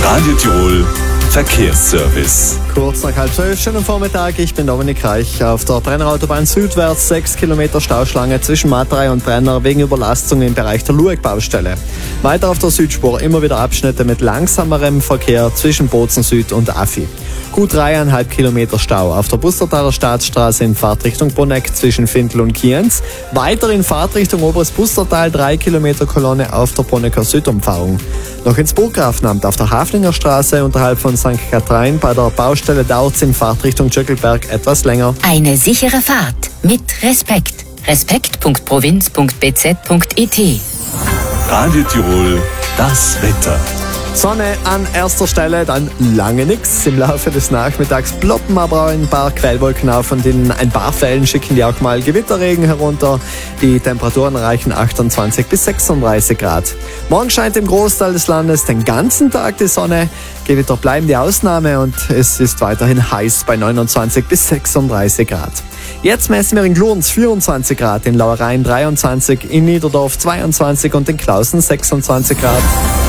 Radio Tirol Verkehrsservice. Kurz nach 11:30, schönen Vormittag, ich bin Dominik Reich. Auf der Brennerautobahn südwärts 6 Kilometer Stauschlange zwischen Matrei und Brenner wegen Überlastung im Bereich der Lueck-Baustelle. Weiter auf der Südspur immer wieder Abschnitte mit langsamerem Verkehr zwischen Bozen Süd und Affi. Gut 3,5 Kilometer Stau auf der Bustertaler Staatsstraße in Fahrtrichtung Bonneck zwischen Findl und Kienz. Weiter in Fahrtrichtung Oberes Bustertal 3 Kilometer Kolonne auf der Bonnecker Südumfahrung. Noch ins Burggrafenamt auf der Haflinger Straße unterhalb von St. Kathrein. Bei der Baustelle dauert es in Fahrtrichtung Tschöckelberg etwas länger. Eine sichere Fahrt mit Respekt. Respekt.provinz.bz.it. Radio Tirol, das Wetter. Sonne an erster Stelle, dann lange nix. Im Laufe des Nachmittags ploppen aber ein paar Quellwolken auf und in ein paar Fällen schicken die auch mal Gewitterregen herunter. Die Temperaturen erreichen 28 bis 36 Grad. Morgen scheint im Großteil des Landes den ganzen Tag die Sonne. Gewitter bleiben die Ausnahme und es ist weiterhin heiß bei 29 bis 36 Grad. Jetzt messen wir in Glurns 24 Grad, in Lauereien 23, in Niederdorf 22 und in Klausen 26 Grad.